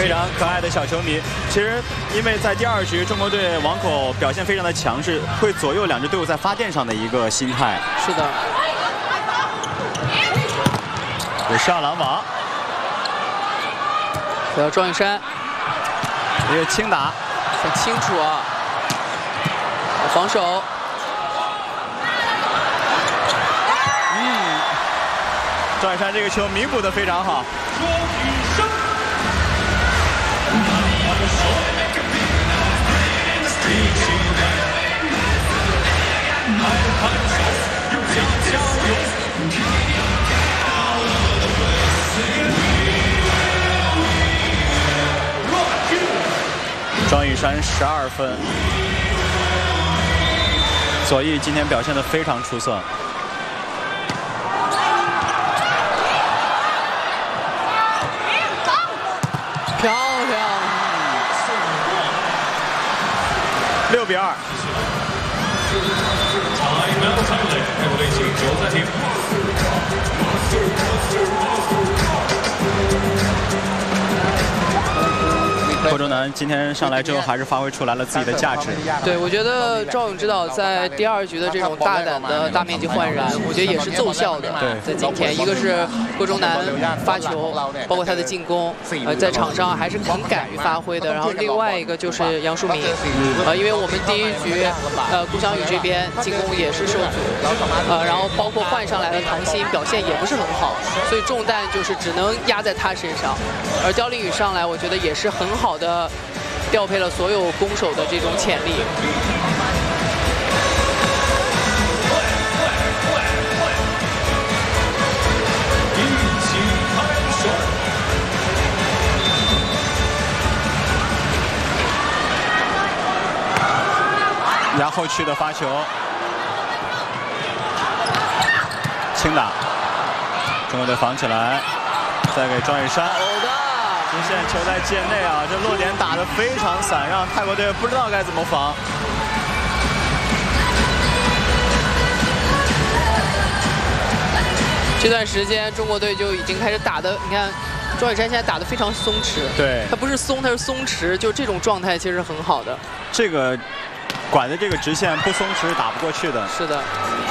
非常可爱的小球迷。其实，因为在第2局中国队网口表现非常的强势，会左右两支队伍在发电上的一个心态。 是的。 有上篮网， 有庄宇珊， 一个轻打， 很清楚啊。防守。 庄宇珊这个球弥补得非常好。庄宇珊12分，左翼今天表现得非常出色。 漂亮 ，6比2。郭忠南今天上来之后，还是发挥出来了自己的价值。 对，我觉得赵勇指导在第2局的这种大胆的大面积换人，我觉得也是奏效的。 对， 在今天，一个是郭忠南发球，包括他的进攻，在场上还是很敢于发挥的。然后另外一个就是杨树明，因为我们第1局，顾翔宇这边进攻也是受阻，然后包括换上来的唐鑫表现也不是很好，所以重担就是只能压在他身上。而焦凌宇上来，我觉得也是很好的调配了所有攻守的这种潜力。 然后去的发球，轻打，中国队防起来，再给庄宇珊。直线球在界内啊，这落点打得非常散，让泰国队不知道该怎么防。 这段时间中国队就已经开始打的，你看庄宇珊现在打得非常松弛。 对， 他不是松，他是松弛，就这种状态其实很好的。 这个拐的这个直线不松弛是打不过去的。 是的。